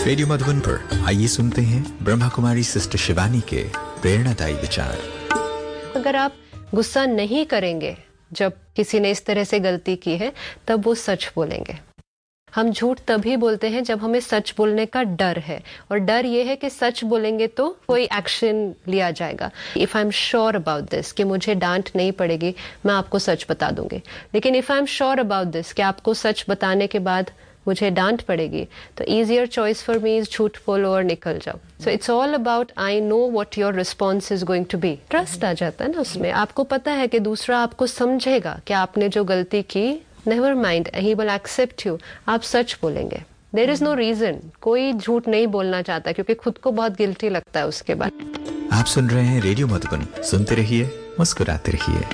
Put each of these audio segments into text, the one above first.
Radio Madhuban पर आइए सुनते हैं ब्रह्मा कुमारी सिस्टर शिवानी के प्रेरणादायी विचार। अगर आप गुस्सा नहीं करेंगे जब किसी ने इस तरह से गलती की है, तब वो सच बोलेंगे। हम झूठ तभी बोलते हैं जब हमें सच बोलने का डर है, और डर ये है कि सच बोलेंगे तो कोई एक्शन लिया जाएगा। If I am sure about this कि मुझे डांट नहीं पड़ेगी, मैं आपको सच बता दूंगी। लेकिन if I am sure about this कि आपको सच बताने के बाद मुझे डांट पड़ेगी, तो easier choice for me is झूठ बोलो और निकल जाओ। So it's all about I know what your response is going to be. Trust आ जाता है ना उसमें। आपको पता है कि दूसरा आपको समझेगा कि आपने जो गलती की, never mind, he will accept you. आप सच बोलेंगे। There is no reason. कोई झूठ नहीं बोलना चाहता क्योंकि खुद को बहुत गिल्टी लगता है उसके बाद। आप सुन रहे हैं रेडियो मधुबन। सुनते रहिए, मुस्कुराते रहिए।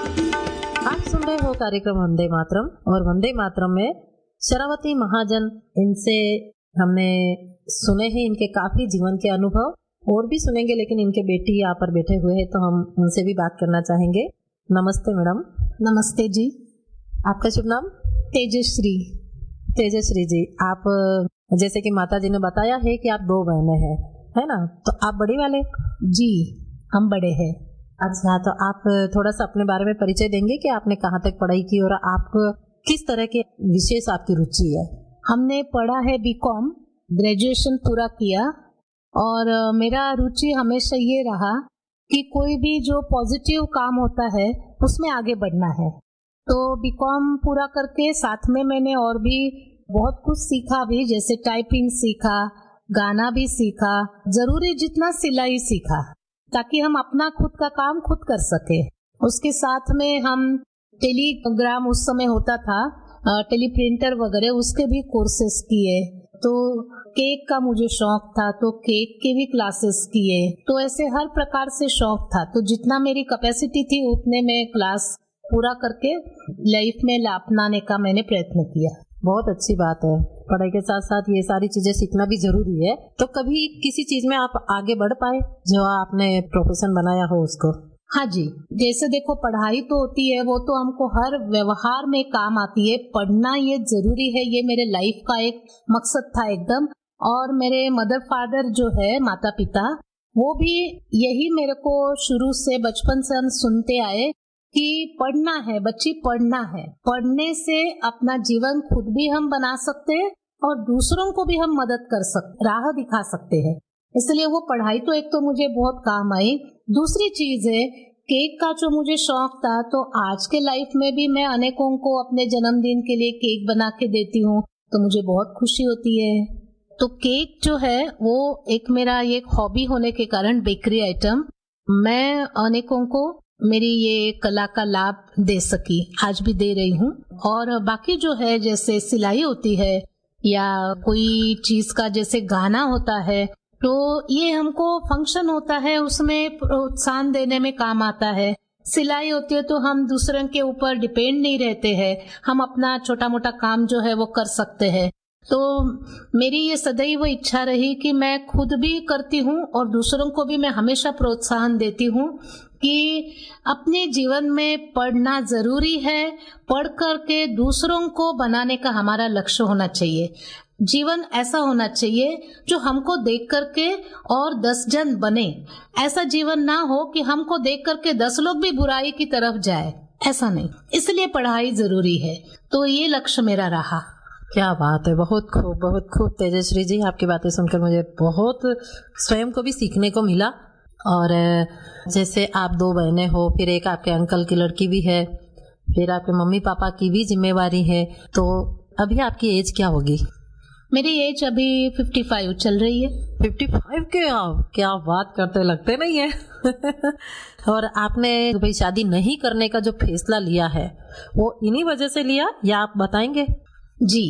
आप सुन रहे हो कार्यक्रम वंदे मातरम, और वंदे मातरम में शरावती महाजन, इनसे हमने सुने हैं इनके काफी जीवन के अनुभव, और भी सुनेंगे, लेकिन इनके बेटी यहाँ पर बैठे हुए हैं तो हम उनसे भी बात करना चाहेंगे। नमस्ते मैडम। नमस्ते जी। आपका शुभ नाम? तेजश्री। तेजश्री जी, आप जैसे कि माता जी ने बताया है कि आप 2 बहनें हैं, है ना? तो आप बड़ी वाले? जी, हम बड़े हैं। अच्छा, तो आप थोड़ा सा अपने बारे में परिचय देंगे कि आपने कहाँ तक पढ़ाई की और आप किस तरह के विशेष आपकी रुचि है? हमने पढ़ा है बीकॉम, ग्रेजुएशन पूरा किया, और मेरा रुचि हमेशा ये रहा कि कोई भी जो पॉजिटिव काम होता है उसमें आगे बढ़ना है। तो बीकॉम पूरा करके साथ में मैंने और भी बहुत कुछ सीखा भी, जैसे टाइपिंग सीखा, गाना भी सीखा, जरूरी जितना सिलाई सीखा, ताकि हम अपना खुद का काम खुद कर सके। उसके साथ में हम टेलीग्राम उस समय होता था, टेलीप्रिंटर वगैरह, उसके भी कोर्सेस किए। तो केक का मुझे शौक था, तो केक के भी क्लासेस किए। तो ऐसे हर प्रकार से शौक था। तो जितना मेरी कैपेसिटी थी उतने में क्लास पूरा करके लाइफ में अपनाने का मैंने प्रयत्न किया। बहुत अच्छी बात है। पढ़ाई के साथ साथ ये सारी चीजें सीखना भी जरूरी है। तो कभी किसी चीज में आप आगे बढ़ पाए जो आपने प्रोफेशन बनाया हो उसको? हाँ जी, जैसे देखो, पढ़ाई तो होती है, वो तो हमको हर व्यवहार में काम आती है। पढ़ना ये जरूरी है, ये मेरे लाइफ का एक मकसद था एकदम। और मेरे मदर फादर जो है, माता पिता, वो भी यही मेरे को शुरू से, बचपन से हम सुनते आए कि पढ़ना है बच्ची, पढ़ना है। पढ़ने से अपना जीवन खुद भी हम बना सकते हैं और दूसरों को भी हम मदद कर सकते, राह दिखा सकते हैं। इसलिए वो पढ़ाई तो एक तो मुझे बहुत काम आई। दूसरी चीज है, केक का जो मुझे शौक था, तो आज के लाइफ में भी मैं अनेकों को अपने जन्मदिन के लिए केक बना के देती हूँ, तो मुझे बहुत खुशी होती है। तो केक जो है वो एक मेरा एक हॉबी होने के कारण, बेकरी आइटम, मैं अनेकों को मेरी ये कला का लाभ दे सकी, आज भी दे रही हूँ। और बाकी जो है, जैसे सिलाई होती है या कोई चीज का जैसे गाना होता है, तो ये हमको फंक्शन होता है उसमें प्रोत्साहन देने में काम आता है। सिलाई होती है तो हम दूसरों के ऊपर डिपेंड नहीं रहते हैं, हम अपना छोटा मोटा काम जो है वो कर सकते हैं। तो मेरी ये सदैव इच्छा रही कि मैं खुद भी करती हूँ और दूसरों को भी मैं हमेशा प्रोत्साहन देती हूँ कि अपने जीवन में पढ़ना जरूरी है। पढ़ करके दूसरों को बनाने का हमारा लक्ष्य होना चाहिए। जीवन ऐसा होना चाहिए जो हमको देख करके और 10 जन बने। ऐसा जीवन ना हो कि हमको देख करके 10 लोग भी बुराई की तरफ जाए, ऐसा नहीं। इसलिए पढ़ाई जरूरी है। तो ये लक्ष्य मेरा रहा। क्या बात है, बहुत खूब, बहुत खूब। तेजश्री जी, आपकी बातें सुनकर मुझे बहुत स्वयं को भी सीखने को मिला। और जैसे आप 2 बहनें हो, फिर एक आपके अंकल की लड़की भी है, फिर आपके मम्मी पापा की भी जिम्मेवारी है, तो अभी आपकी एज क्या होगी? मेरी एज अभी 55 चल रही है। 55 के आप क्या बात करते, लगते नहीं है। और आपने भाई शादी नहीं करने का जो फैसला लिया है, वो इन्हीं वजह से लिया या आप बताएंगे? जी,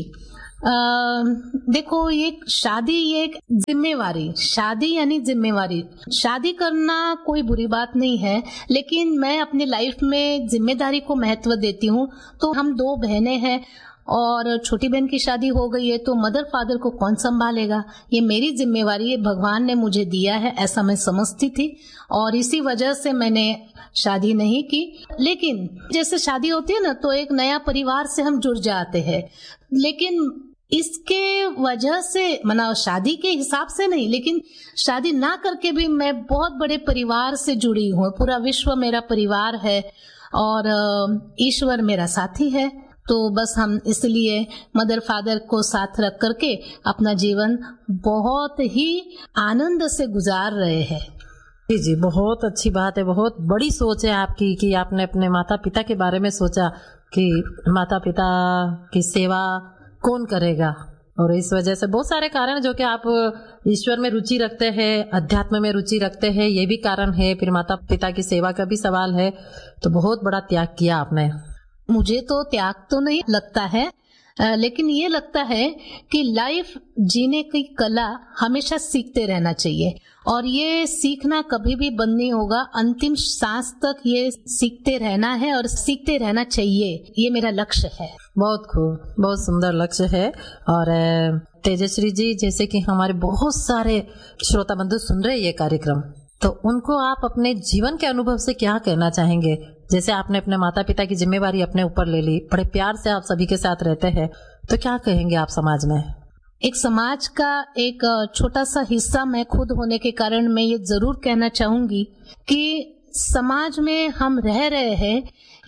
देखो, ये शादी, ये एक जिम्मेवारी, शादी यानी जिम्मेवारी। शादी करना कोई बुरी बात नहीं है, लेकिन मैं अपनी लाइफ में जिम्मेदारी को महत्व देती हूँ। तो हम 2 बहनें हैं और छोटी बहन की शादी हो गई है, तो मदर फादर को कौन संभालेगा? ये मेरी जिम्मेवारी है, भगवान ने मुझे दिया है, ऐसा मैं समझती थी। और इसी वजह से मैंने शादी नहीं की। लेकिन जैसे शादी होती है ना, तो एक नया परिवार से हम जुड़ जाते हैं। लेकिन इसके वजह से माना शादी के हिसाब से नहीं, लेकिन शादी ना करके भी मैं बहुत बड़े परिवार से जुड़ी हूँ। पूरा विश्व मेरा परिवार है और ईश्वर मेरा साथी है। तो बस हम इसलिए मदर फादर को साथ रख करके अपना जीवन बहुत ही आनंद से गुजार रहे हैं। जी जी, बहुत अच्छी बात है, बहुत बड़ी सोच है आपकी कि आपने अपने माता पिता के बारे में सोचा कि माता पिता की सेवा कौन करेगा। और इस वजह से बहुत सारे कारण जो कि आप ईश्वर में रुचि रखते हैं, अध्यात्म में रुचि रखते हैं, ये भी कारण है। फिर माता पिता की सेवा का भी सवाल है, तो बहुत बड़ा त्याग किया आपने। मुझे तो त्याग तो नहीं लगता है, लेकिन ये लगता है कि लाइफ जीने की कला हमेशा सीखते रहना चाहिए और ये सीखना कभी भी बंद नहीं होगा। अंतिम सांस तक ये सीखते रहना है और सीखते रहना चाहिए, ये मेरा लक्ष्य है। बहुत खूब, बहुत सुंदर लक्ष्य है। और तेजश्री जी, जैसे कि हमारे बहुत सारे श्रोता बंधु सुन रहे ये कार्यक्रम, तो उनको आप अपने जीवन के अनुभव से क्या कहना चाहेंगे? जैसे आपने अपने माता पिता की जिम्मेवारी अपने ऊपर ले ली, बड़े प्यार से आप सभी के साथ रहते हैं, तो क्या कहेंगे आप समाज में? एक समाज का एक छोटा सा हिस्सा मैं खुद होने के कारण मैं ये जरूर कहना चाहूंगी कि समाज में हम रह रहे हैं,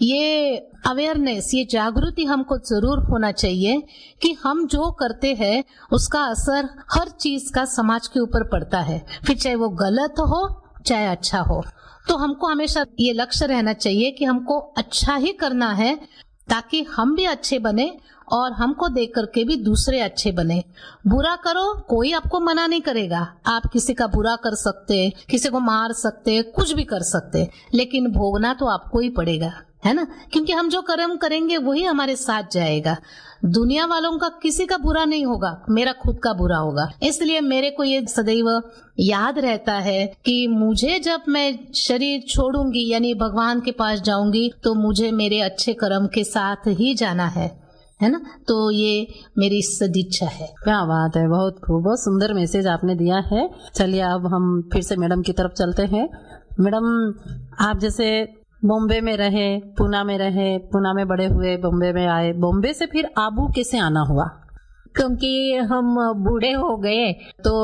ये अवेयरनेस, ये जागृति हमको जरूर होना चाहिए कि हम जो करते हैं उसका असर हर चीज का समाज के ऊपर पड़ता है, फिर चाहे वो गलत हो चाहे अच्छा हो। तो हमको हमेशा ये लक्ष्य रहना चाहिए कि हमको अच्छा ही करना है ताकि हम भी अच्छे बने और हमको देख करके भी दूसरे अच्छे बने। बुरा करो, कोई आपको मना नहीं करेगा, आप किसी का बुरा कर सकते, किसी को मार सकते, कुछ भी कर सकते, लेकिन भोगना तो आपको ही पड़ेगा, है ना? क्योंकि हम जो कर्म करेंगे वही हमारे साथ जाएगा। दुनिया वालों का किसी का बुरा नहीं होगा, मेरा खुद का बुरा होगा। इसलिए मेरे को ये सदैव याद रहता है कि मुझे जब मैं शरीर छोड़ूंगी यानी भगवान के पास जाऊंगी तो मुझे मेरे अच्छे कर्म के साथ ही जाना है ना? तो ये मेरी सदिच्छा है। क्या बात है, बहुत खूब, बहुत सुंदर मैसेज आपने दिया है। चलिए अब हम फिर से मैडम की तरफ चलते हैं। मैडम, आप जैसे बॉम्बे में रहे, पूना में रहे, पूना में बड़े हुए, बॉम्बे में आए, बॉम्बे से फिर आबू कैसे आना हुआ? क्योंकि हम बूढ़े हो गए, तो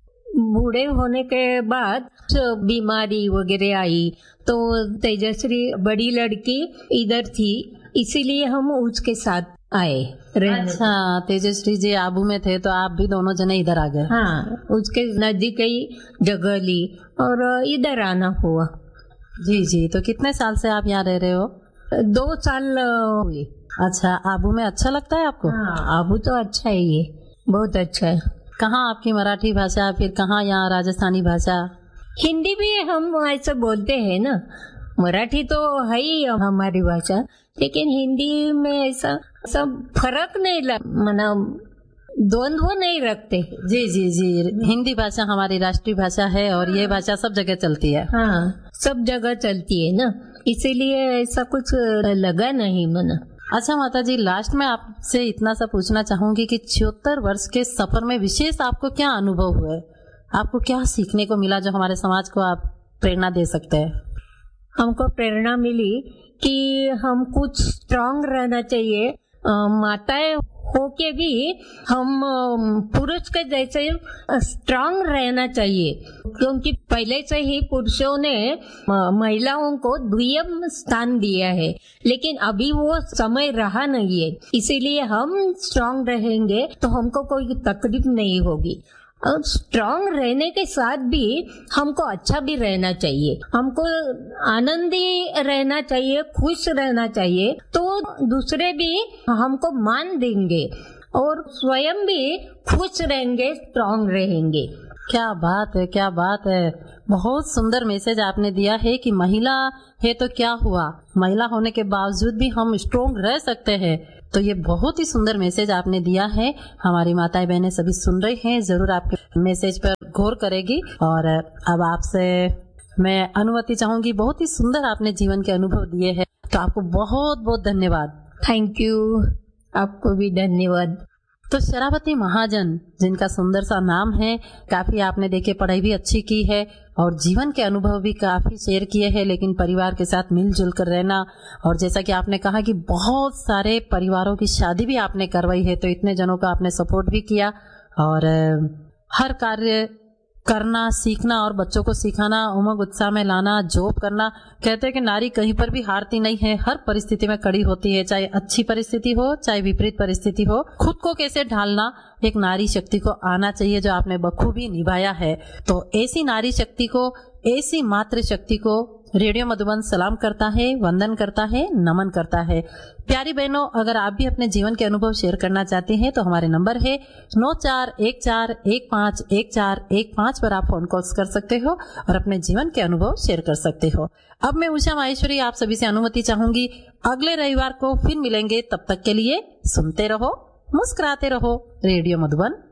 बूढ़े होने के बाद बीमारी वगैरह आई, तो तेजश्री बड़ी लड़की इधर थी, इसीलिए हम उसके साथ आए रहने। अच्छा, तेजश्री जी आबू में थे तो आप भी दोनों जने इधर आ गए? हाँ, उसके नजदीक ही जगह ली और इधर आना हुआ। जी जी, तो कितने साल से आप यहाँ रह रहे हो? 2 साल हुए। अच्छा, आबू में अच्छा लगता है आपको? हाँ, आबू तो अच्छा है, ये बहुत अच्छा है। कहाँ आपकी मराठी भाषा, फिर कहाँ यहाँ राजस्थानी भाषा? हिंदी भी हम ऐसे बोलते हैं ना, मराठी तो है ही हमारी भाषा, लेकिन हिंदी में ऐसा सब फर्क नहीं माना द्वंद्व नहीं रखते। जी जी जी, हिंदी भाषा हमारी राष्ट्रीय भाषा है और ये भाषा सब जगह चलती है। हाँ, सब जगह चलती है ना, इसीलिए ऐसा कुछ लगा नहीं मना। अच्छा माता जी, लास्ट में आपसे इतना सा पूछना चाहूंगी कि 76 वर्ष के सफर में विशेष आपको क्या अनुभव हुए? आपको क्या सीखने को मिला जो हमारे समाज को आप प्रेरणा दे सकते हैं? हमको प्रेरणा मिली कि हम कुछ स्ट्रांग रहना चाहिए, माताएं होके भी हम पुरुष के जैसे स्ट्रांग रहना चाहिए, क्योंकि पहले से ही पुरुषों ने महिलाओं को द्वितीय स्थान दिया है, लेकिन अभी वो समय रहा नहीं है, इसीलिए हम स्ट्रांग रहेंगे तो हमको कोई तकलीफ नहीं होगी। और स्ट्रांग रहने के साथ भी हमको अच्छा भी रहना चाहिए, हमको आनंदी रहना चाहिए, खुश रहना चाहिए, तो दूसरे भी हमको मान देंगे और स्वयं भी खुश रहेंगे, स्ट्रांग रहेंगे। क्या बात है, क्या बात है, बहुत सुंदर मैसेज आपने दिया है कि महिला है तो क्या हुआ, महिला होने के बावजूद भी हम स्ट्रांग रह सकते हैं। तो ये बहुत ही सुंदर मैसेज आपने दिया है। हमारी माताएं बहनें सभी सुन रही हैं, जरूर आपके मैसेज पर गौर करेगी। और अब आपसे मैं अनुमति चाहूंगी, बहुत ही सुंदर आपने जीवन के अनुभव दिए हैं, तो आपको बहुत बहुत धन्यवाद। थैंक यू, आपको भी धन्यवाद। तो शरावती महाजन, जिनका सुंदर सा नाम है, काफी आपने देखे पढ़ाई भी अच्छी की है और जीवन के अनुभव भी काफी शेयर किए हैं, लेकिन परिवार के साथ मिलजुल कर रहना, और जैसा कि आपने कहा कि बहुत सारे परिवारों की शादी भी आपने करवाई है, तो इतने जनों का आपने सपोर्ट भी किया और हर कार्य करना, सीखना और बच्चों को सिखाना, उमंग उत्साह में लाना, जॉब करना। कहते हैं कि नारी कहीं पर भी हारती नहीं है, हर परिस्थिति में खड़ी होती है, चाहे अच्छी परिस्थिति हो चाहे विपरीत परिस्थिति हो। खुद को कैसे ढालना एक नारी शक्ति को आना चाहिए, जो आपने बखूबी निभाया है। तो ऐसी नारी शक्ति को, ऐसी मातृ शक्ति को रेडियो मधुबन सलाम करता है, वंदन करता है, नमन करता है। प्यारी बहनों, अगर आप भी अपने जीवन के अनुभव शेयर करना चाहती हैं तो हमारे नंबर है 9414151415 पर आप फोन कॉल्स कर सकते हो और अपने जीवन के अनुभव शेयर कर सकते हो। अब मैं उषा माहेश्वरी आप सभी से अनुमति चाहूंगी, अगले रविवार को फिर मिलेंगे। तब तक के लिए सुनते रहो, मुस्कुराते रहो। रेडियो मधुबन